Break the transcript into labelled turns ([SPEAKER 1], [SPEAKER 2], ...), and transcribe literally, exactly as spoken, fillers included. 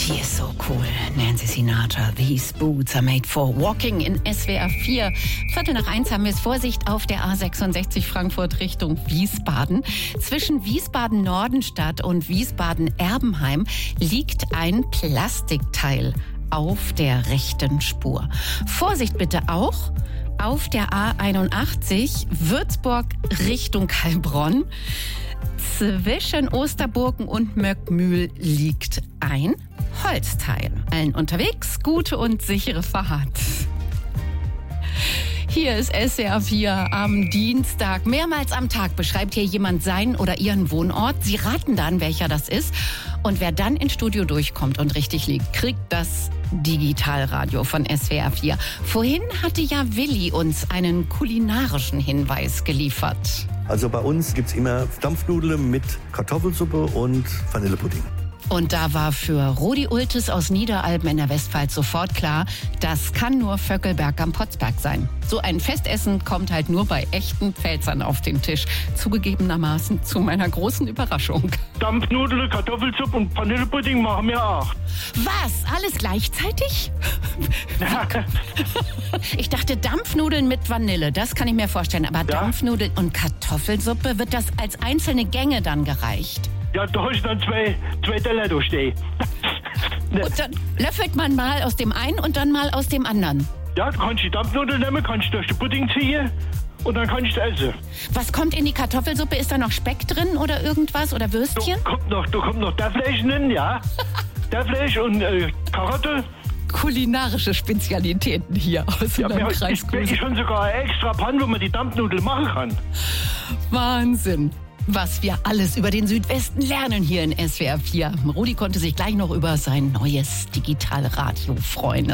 [SPEAKER 1] Die ist so cool. Nancy Sinatra, These Boots are made for walking in S W R vier. Viertel nach eins haben wir es. Vorsicht auf der A sechsundsechzig Frankfurt Richtung Wiesbaden. Zwischen Wiesbaden-Nordenstadt und Wiesbaden-Erbenheim liegt ein Plastikteil auf der rechten Spur. Vorsicht bitte auch auf der A einundachtzig Würzburg Richtung Heilbronn. Zwischen Osterburgen und Möckmühl liegt ein Holzteil. Allen unterwegs, gute und sichere Fahrt. Hier ist S W R vier am Dienstag. Mehrmals am Tag beschreibt hier jemand seinen oder ihren Wohnort. Sie raten dann, welcher das ist. Und wer dann ins Studio durchkommt und richtig liegt, kriegt das Digitalradio von S W R vier. Vorhin hatte ja Willi uns einen kulinarischen Hinweis geliefert.
[SPEAKER 2] Also bei uns gibt's immer Dampfnudeln mit Kartoffelsuppe und Vanillepudding.
[SPEAKER 1] Und da war für Rudi Ultes aus Niederalben in der Westpfalz sofort klar, das kann nur Vöckelberg am Potzberg sein. So ein Festessen kommt halt nur bei echten Pfälzern auf den Tisch. Zugegebenermaßen zu meiner großen Überraschung.
[SPEAKER 3] Dampfnudeln, Kartoffelsuppe und Vanillepudding machen wir auch.
[SPEAKER 1] Was? Alles gleichzeitig? Ich dachte Dampfnudeln mit Vanille, das kann ich mir vorstellen. Aber ja? Dampfnudeln und Kartoffelsuppe, wird das als einzelne Gänge dann gereicht?
[SPEAKER 3] Ja, da hast du dann zwei, zwei Teller da stehen.
[SPEAKER 1] Und dann löffelt man mal aus dem einen und dann mal aus dem anderen.
[SPEAKER 3] Ja, du kannst die Dampfnudeln nehmen, kannst durch den Pudding ziehen und dann kannst du essen.
[SPEAKER 1] Was kommt in die Kartoffelsuppe? Ist da noch Speck drin oder irgendwas oder Würstchen?
[SPEAKER 3] Da kommt noch, da kommt noch Dörfleisch drin, ja. Dörfleisch und äh, Karotte.
[SPEAKER 1] Kulinarische Spezialitäten hier aus
[SPEAKER 3] ja,
[SPEAKER 1] unserem Kreis.
[SPEAKER 3] Ich bin schon sogar eine extra Panne, wo man die Dampfnudeln machen kann.
[SPEAKER 1] Wahnsinn. Was wir alles über den Südwesten lernen hier in S W R vier. Rudi konnte sich gleich noch über sein neues Digitalradio freuen.